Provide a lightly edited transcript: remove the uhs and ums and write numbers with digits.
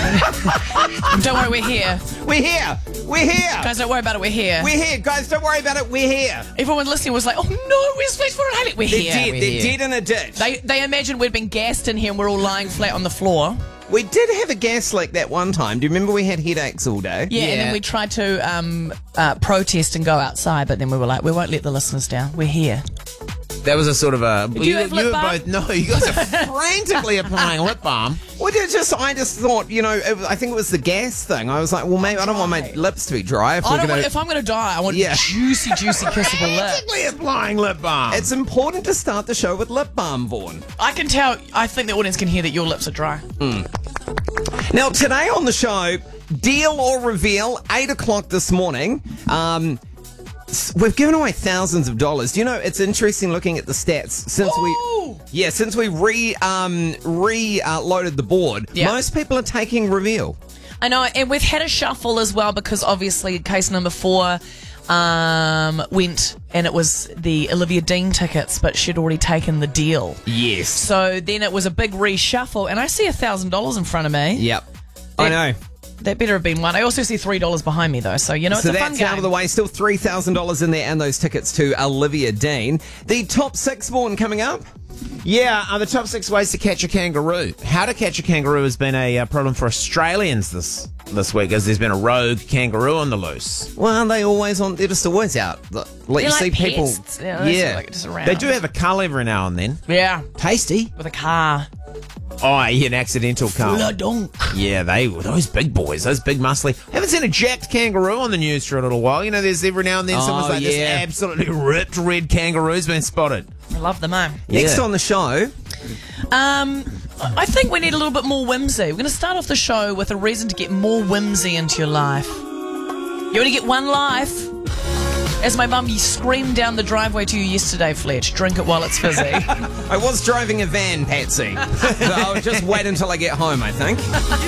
Don't worry, we're here. We're here. We're here. Guys, don't worry about it, we're here. We're here. Guys, don't worry about it. We're here. Everyone listening was like, oh no, where's Fletchfoot and Hayley? We're here. Dead. We're They're here. dead in a ditch. They imagined we'd been gassed in here and we're all lying flat on the floor. We did have a gas leak that one time. Do you remember we had headaches all day? Yeah, and then we tried to protest and go outside, but then we were like, we won't let the listeners down. We're here. That was a sort of a... you have lip were balm? both... No, you guys are frantically applying lip balm. Well, I just thought, I think it was the gas thing. I was like, well, maybe I don't want my lips to be dry. If I'm going to die, I want juicy kissable lips. Frantically applying lip balm. It's important to start the show with lip balm, Vaughan. I can tell, I think the audience can hear that your lips are dry. Now, today on the show, deal or reveal, 8 o'clock this morning. We've given away thousands of dollars. Do you know, it's interesting looking at the stats since we reloaded the board. Yeah. Most people are taking reveal. I know, and we've had a shuffle as well because obviously case number 4 went and it was the Olivia Dean tickets, but she'd already taken the deal. Yes. So then it was a big reshuffle, and I see $1,000 in front of me. Yep. I know. That better have been one. I also see $3 behind me though, so it's a fun game. So that's out of the way. Still $3,000 in there and those tickets to Olivia Dean. The top 6, Vaughan, coming up. Yeah, the top 6 ways to catch a kangaroo. How to catch a kangaroo has been a problem for Australians this week, as there's been a rogue kangaroo on the loose. Well, aren't they always on? They're just always out. Like you see people. Yeah, like just around. They do have a cull every now and then. Yeah, Tasty. with a car. Oh, yeah, an accidental cull. Fladonk. Yeah, they were those big boys, those big muscly. Haven't seen a jacked kangaroo on the news for a little while. You know, there's every now and then someone's like, this absolutely ripped red kangaroo's been spotted. I love them, eh? Next on the show. I think we need a little bit more whimsy. We're going to start off the show with a reason to get more whimsy into your life. You only get one life. As my mum screamed down the driveway to you yesterday, Fletch, drink it while it's fizzy. I was driving a van, Patsy. So I'll just wait until I get home, I think.